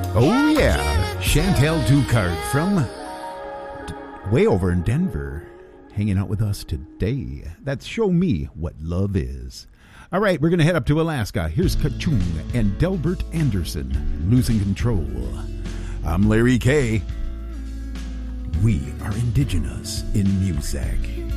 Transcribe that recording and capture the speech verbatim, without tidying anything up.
Oh, yeah. Chantel Ducart from d- way over in Denver, hanging out with us today. That's Show Me What Love Is. All right, we're going to head up to Alaska. Here's Kachung and Delbert Anderson, Losing Control. I'm Larry K. We are indigenous in music.